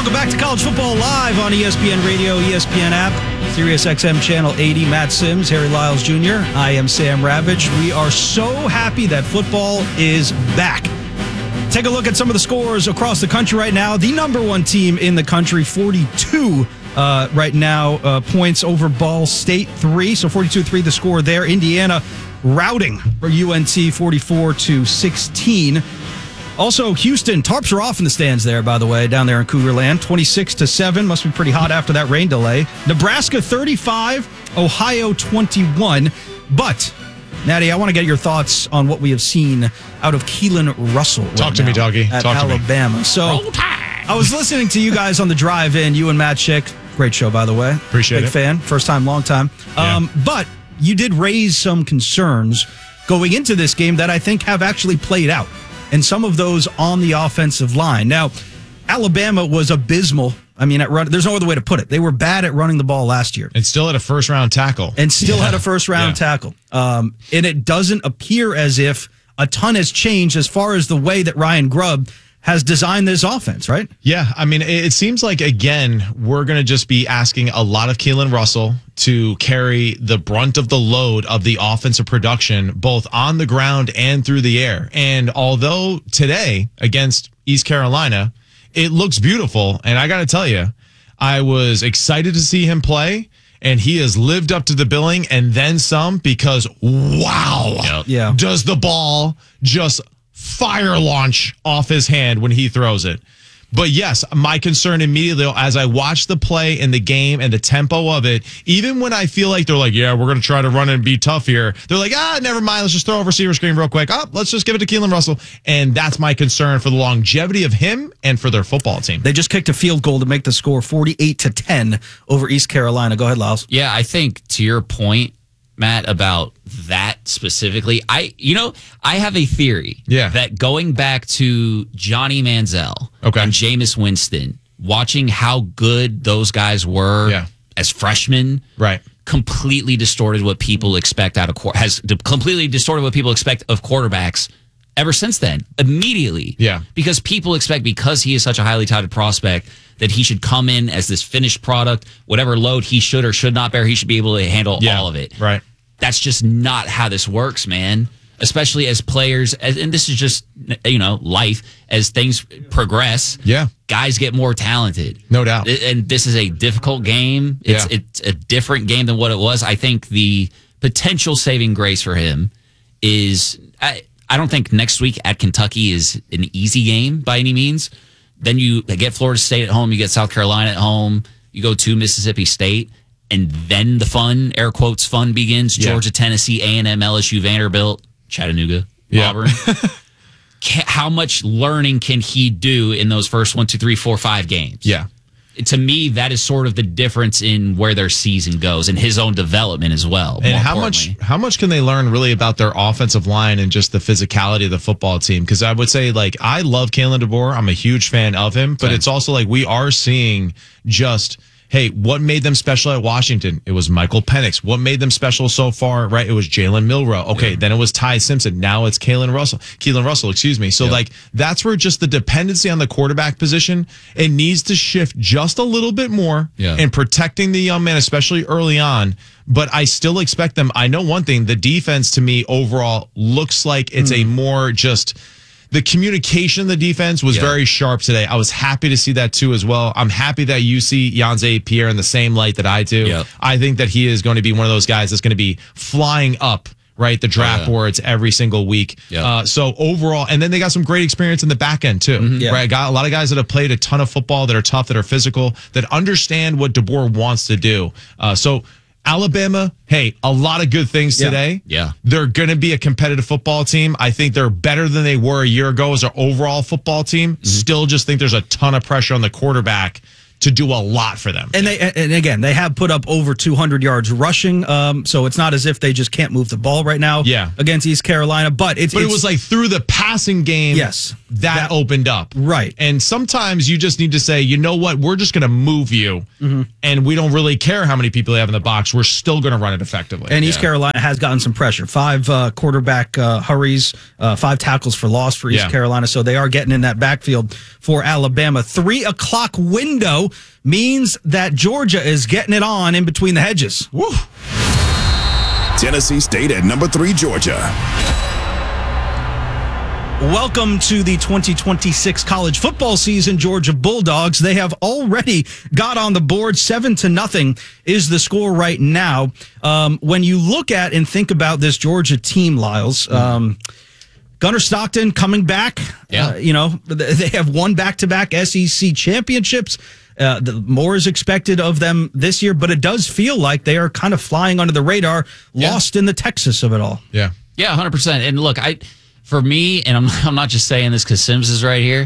Welcome back to College Football Live on ESPN Radio, ESPN app, Sirius XM Channel 80. Matt Sims, Harry Lyles Jr. I am Sam Ravage. We are so happy that football is back. Take a look at some of the scores across the country right now. The number one team in the country, 42 right now, points over Ball State, 3. So 42-3 the score there. Indiana routing for UNT 44-16. Also, Houston, tarps are off in the stands there, by the way, down there in Cougar Land. 26-7. Must be pretty hot after that rain delay. Nebraska 35, Ohio 21. But, Natty, I want to get your thoughts on what we have seen out of Keelan Russell. Talk to me, doggy. At Talk Alabama. to me. So, I was listening to you guys on the drive in, you and Matt Schick. Great show, by the way. Appreciate it. Big fan. First time, long time. Yeah. But you did raise some concerns going into this game that I think have actually played out. And some of those on the offensive line. Now, Alabama was abysmal. I mean, there's no other way to put it. They were bad at running the ball last year. And still had a first-round tackle. And still had a first-round tackle. And it doesn't appear as if a ton has changed as far as the way that Ryan Grubb has designed this offense, right? Yeah, I mean, it seems like, again, we're going to just be asking a lot of Keelan Russell to carry the brunt of the load of the offensive production, both on the ground and through the air. And although today, against East Carolina, it looks beautiful, and I got to tell you, I was excited to see him play, and he has lived up to the billing and then some because, wow, does the ball just fire launch off his hand when he throws it. But yes, my concern immediately as I watch the play and the game and the tempo of it, even when I feel like they're like, yeah, we're going to try to run and be tough here, they're like, never mind, let's just throw a receiver screen real quick. Let's just give it to Keelan Russell. And that's my concern for the longevity of him and for their football team. They just kicked a field goal to make the score 48-10 over East Carolina. Go ahead, Lyles. Yeah, I think to your point, Matt, about that specifically, I have a theory that going back to Johnny Manziel and Jameis Winston, watching how good those guys were as freshmen, completely distorted what people expect completely distorted what people expect of quarterbacks ever since then, immediately. Yeah. Because people expect, because he is such a highly touted prospect, that he should come in as this finished product, whatever load he should or should not bear, he should be able to handle all of it. Right. That's just not how this works, man. Especially as players, and this is just, life, as things progress, guys get more talented. No doubt. And this is a difficult game. It's a different game than what it was. I think the potential saving grace for him is, I don't think next week at Kentucky is an easy game by any means. Then you get Florida State at home, you get South Carolina at home, you go to Mississippi State, and then the fun, air quotes, fun begins. Georgia, Tennessee, A&M, LSU, Vanderbilt, Chattanooga, Auburn. How much learning can he do in those first 1, 2, 3, 4, 5 games? Yeah. To me, that is sort of the difference in where their season goes and his own development as well. And how much can they learn really about their offensive line and just the physicality of the football team? Because I would say, I love Kalen DeBoer. I'm a huge fan of him, but it's also we are seeing just, hey, what made them special at Washington? It was Michael Penix. What made them special so far, right? It was Jalen Milroe. Okay, then it was Ty Simpson. Now it's Keelan Russell, excuse me. So, that's where just the dependency on the quarterback position, it needs to shift just a little bit more in protecting the young man, especially early on. But I still expect them. I know one thing, the defense to me overall looks like it's a more just... The communication of the defense was very sharp today. I was happy to see that too as well. I'm happy that you see Yanze Pierre in the same light that I do. Yep. I think that he is going to be one of those guys that's going to be flying up, the draft boards every single week. Yep. So overall, and then they got some great experience in the back end too. Right? Got a lot of guys that have played a ton of football, that are tough, that are physical, that understand what DeBoer wants to do. So Alabama, hey, a lot of good things today. Yeah. They're going to be a competitive football team. I think they're better than they were a year ago as an overall football team. Still just think there's a ton of pressure on the quarterback to do a lot for them. And again, they have put up over 200 yards rushing, so it's not as if they just can't move the ball right now against East Carolina. But it was like through the passing game that opened up. Right. And sometimes you just need to say, you know what, we're just going to move you, and we don't really care how many people they have in the box. We're still going to run it effectively. And East Carolina has gotten some pressure. 5 quarterback hurries, 5 tackles for loss for East Carolina. So they are getting in that backfield for Alabama. 3 o'clock window means that Georgia is getting it on in between the hedges. Woo. Tennessee State at number 3, Georgia. Welcome to the 2026 college football season, Georgia Bulldogs. They have already got on the board. 7-0 is the score right now. When you look at and think about this Georgia team, Lyles, Gunnar Stockton coming back. They have won back-to-back SEC championships. More is expected of them this year, but it does feel like they are kind of flying under the radar, lost in the Texas of it all. Yeah, 100%. And look, for me, and I'm not just saying this because Sims is right here,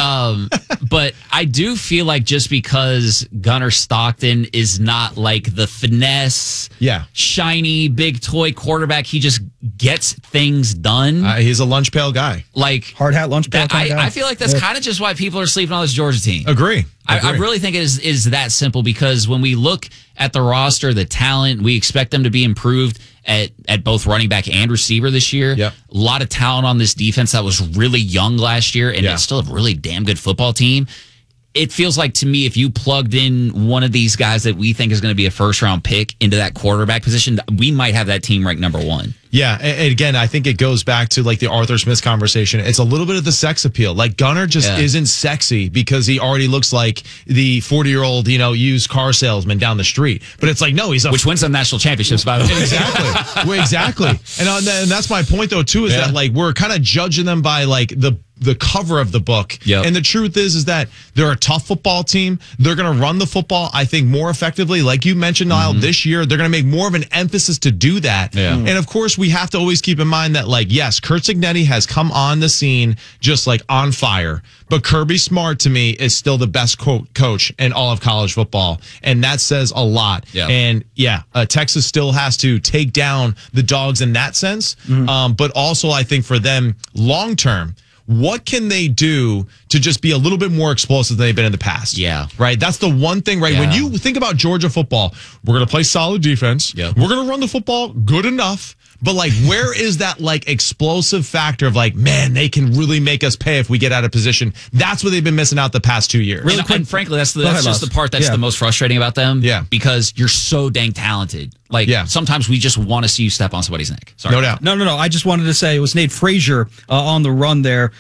but I do feel like just because Gunnar Stockton is not like the finesse, shiny, big toy quarterback, he just gets things done. He's a lunch pail guy. Like hard hat lunch pail guy. I feel like that's kind of just why people are sleeping on this Georgia team. Agree. I really think it is that simple because when we look at the roster, the talent, we expect them to be improved at both running back and receiver this year. Yep. A lot of talent on this defense that was really young last year, and it's still a really damn good football team. It feels like to me, if you plugged in one of these guys that we think is going to be a first-round pick into that quarterback position, we might have that team ranked number 1. Yeah, and again, I think it goes back to like the Arthur Smith conversation. It's a little bit of the sex appeal. Like Gunnar just isn't sexy because he already looks like the 40-year-old, used car salesman down the street. But it's like, no, which wins some national championships, by the way. Exactly. Well, exactly. And that's my point, though, too, is that like we're kind of judging them by like the cover of the book. Yep. And the truth is that they're a tough football team. They're going to run the football, I think, more effectively. Like you mentioned, Niall, this year, they're going to make more of an emphasis to do that. Yeah. And of course, we have to always keep in mind that, like, yes, Curt Cignetti has come on the scene just like on fire. But Kirby Smart, to me, is still the best coach in all of college football. And that says a lot. Yeah. And Texas still has to take down the Dogs in that sense. But also, I think for them, long term, what can they do to just be a little bit more explosive than they've been in the past? Yeah. Right? That's the one thing, right? Yeah. When you think about Georgia football, we're going to play solid defense. Yep. We're going to run the football good enough. But like, where is that like explosive factor of like, man, they can really make us pay if we get out of position? That's what they've been missing out the past 2 years. Really quick, and frankly, that's just the part that's the most frustrating about them. Yeah. Because you're so dang talented. Like, sometimes we just want to see you step on somebody's neck. Sorry. No doubt. No. I just wanted to say it was Nate Frazier on the run there,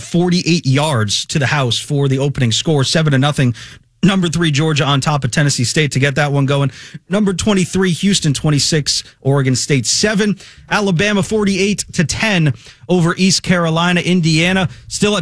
48 yards to the house for the opening score, 7-0. Number 3, Georgia on top of Tennessee State to get that one going. Number 23, Houston 26, Oregon State 7. Alabama 48-10 over East Carolina. Indiana still at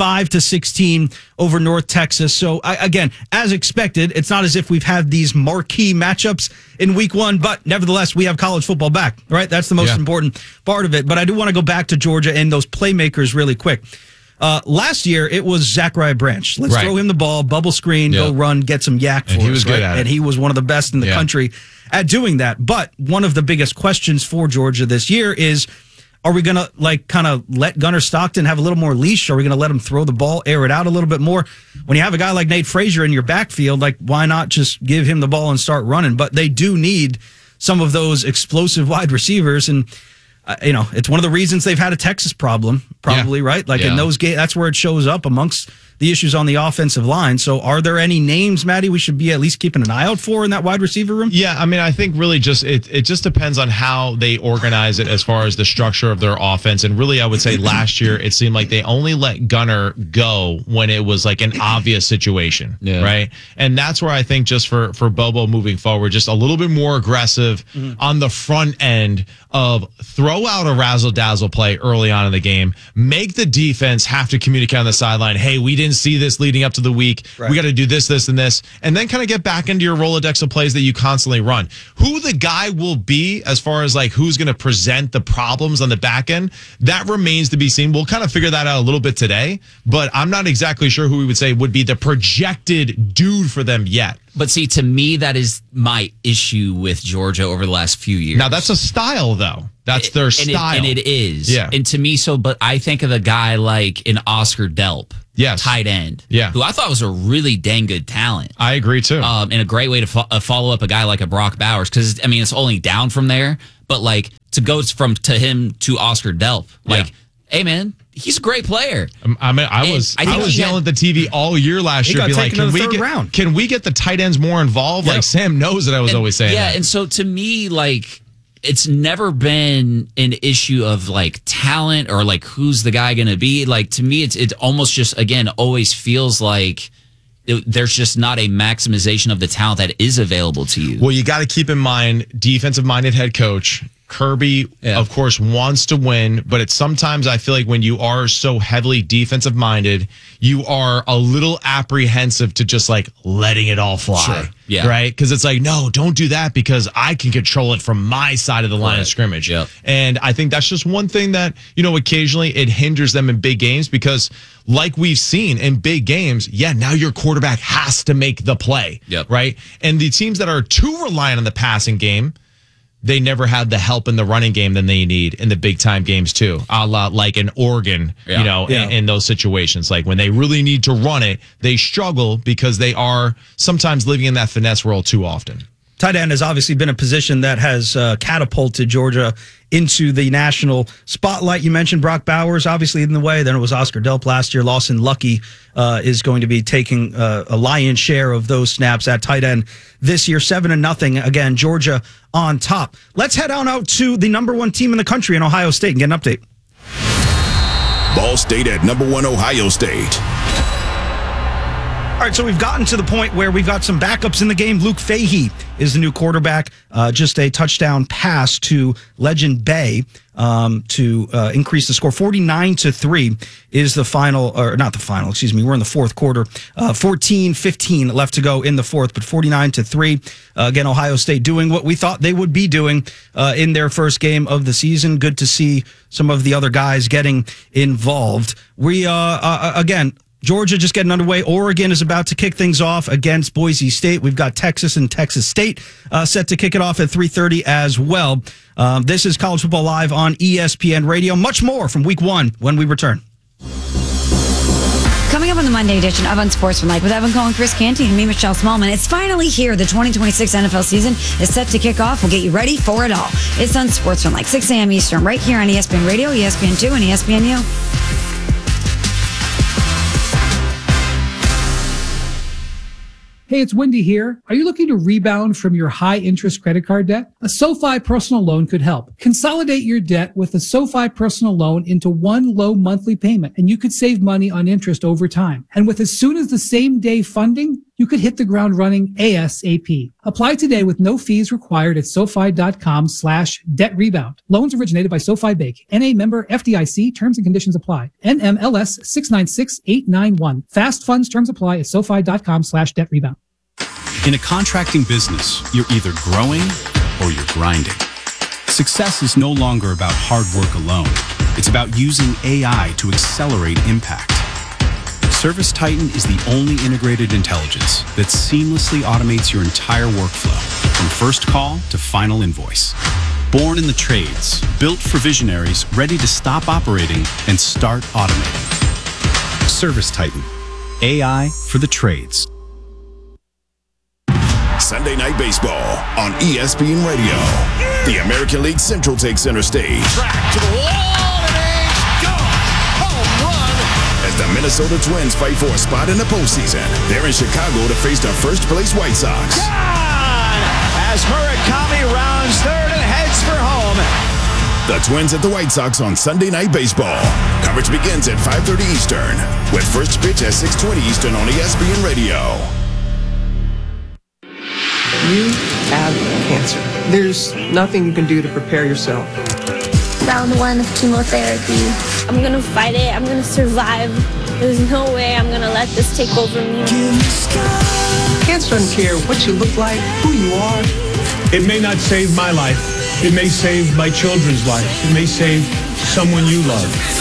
45-16 over North Texas. So again, as expected, it's not as if we've had these marquee matchups in week 1, but nevertheless, we have college football back, right? That's the most important part of it. But I do want to go back to Georgia and those playmakers really quick. Last year, it was Zachariah Branch. Let's throw him the ball, bubble screen, go run, get some yak for us. And he was good at it. And he was one of the best in the country at doing that. But one of the biggest questions for Georgia this year is, are we going to like kind of let Gunnar Stockton have a little more leash? Are we going to let him throw the ball, air it out a little bit more? When you have a guy like Nate Frazier in your backfield, like why not just give him the ball and start running? But they do need some of those explosive wide receivers. And it's one of the reasons they've had a Texas problem, probably, right? Like in those games, that's where it shows up amongst the issues on the offensive line. So are there any names, Maddie, we should be at least keeping an eye out for in that wide receiver room? Yeah, I mean, I think really just it just depends on how they organize it as far as the structure of their offense. And really, I would say last year, it seemed like they only let Gunnar go when it was like an obvious situation, right? And that's where I think just for Bobo moving forward, just a little bit more aggressive on the front end of throw out a razzle-dazzle play early on in the game, make the defense have to communicate on the sideline, hey, we didn't didn't see this leading up to the week. Right. We got to do this, this, and this. And then kind of get back into your Rolodex of plays that you constantly run. Who the guy will be as far as like who's going to present the problems on the back end, that remains to be seen. We'll kind of figure that out a little bit today, but I'm not exactly sure who we would say would be the projected dude for them yet. But see, to me, that is my issue with Georgia over the last few years. Now, that's a style, though. That's their style. And it is. Yeah. And to me, but I think of a guy like an Oscar Delp, yes, tight end, yeah, who I thought was a really dang good talent. I agree, too. And a great way to follow up a guy like a Brock Bowers, because, I mean, it's only down from there. But, like, to go from him to Oscar Delp, like, hey, man, he's a great player. I was yelling at the TV all year last year, be like, can we get the tight ends more involved? Yep. Like Sam knows that I was always saying that. And so to me, like, it's never been an issue of like talent or like who's the guy going to be. Like, to me, it almost just, again, always feels like there's just not a maximization of the talent that is available to you. Well, you got to keep in mind, defensive-minded head coach Kirby, of course, wants to win, but it's sometimes I feel like when you are so heavily defensive minded, you are a little apprehensive to just like letting it all fly. Sure. Yeah. Right? Because it's like, no, don't do that because I can control it from my side of the line of scrimmage. Yep. And I think that's just one thing that, occasionally it hinders them in big games because like we've seen in big games, now your quarterback has to make the play. Yep. Right? And the teams that are too reliant on the passing game, they never had the help in the running game than they need in the big time games too. A la like in Oregon, in those situations. Like when they really need to run it, they struggle because they are sometimes living in that finesse world too often. Tight end has obviously been a position that has catapulted Georgia into the national spotlight. You mentioned Brock Bowers, obviously in the way. Then it was Oscar Delp last year. Lawson Lucky is going to be taking a lion's share of those snaps at tight end this year. 7-0. Again, Georgia on top. Let's head on out to the number one team in the country in Ohio State and get an update. Ball State at number one Ohio State. All right, so we've gotten to the point where we've got some backups in the game. Luke Fahey is the new quarterback. Just a touchdown pass to Legend Bay to increase the score. 49-3 is the final, or not the final, excuse me. We're in the fourth quarter. 14-15 left to go in the fourth, but 49-3. Again, Ohio State doing what we thought they would be doing in their first game of the season. Good to see some of the other guys getting involved. We, again, Georgia just getting underway. Oregon is about to kick things off against Boise State. We've got Texas and Texas State set to kick it off at 3:30 as well. This is College Football Live on ESPN Radio. Much more from week one when we return. Coming up on the Monday edition of Unsportsmanlike with Evan Cohen, Chris Canty, and me, Michelle Smallman. It's finally here. The 2026 NFL season is set to kick off. We'll get you ready for it all. It's Unsportsmanlike, 6 a.m. Eastern, right here on ESPN Radio, ESPN2, and ESPNU. Hey, it's Wendy here. Are you looking to rebound from your high-interest credit card debt? A SoFi personal loan could help. Consolidate your debt with a SoFi personal loan into one low monthly payment, and you could save money on interest over time. And with as soon as the same day funding, you could hit the ground running ASAP. Apply today with no fees required at SoFi.com/debt rebound. Loans originated by SoFi Bank. NA member FDIC. Terms and conditions apply. NMLS 696891. Fast funds terms apply at SoFi.com/debt rebound. In a contracting business, you're either growing or you're grinding. Success is no longer about hard work alone. It's about using AI to accelerate impact. ServiceTitan is the only integrated intelligence that seamlessly automates your entire workflow, from first call to final invoice. Born in the trades, built for visionaries ready to stop operating and start automating. ServiceTitan, AI for the trades. Sunday Night Baseball on ESPN Radio. The American League Central takes center stage. Track to the wall, and it's gone. Home run. As the Minnesota Twins fight for a spot in the postseason, they're in Chicago to face the first-place White Sox. Gone! As Murakami rounds third and heads for home. The Twins at the White Sox on Sunday Night Baseball. Coverage begins at 5:30 Eastern, with first pitch at 6:20 Eastern on ESPN Radio. You have cancer. There's nothing you can do to prepare yourself. round 1 of chemotherapy. I'm gonna fight it. I'm gonna survive. There's no way I'm gonna let this take over me. Cancer doesn't care what you look like, who you are. It may not save my life. It may save my children's lives. It may save someone you love.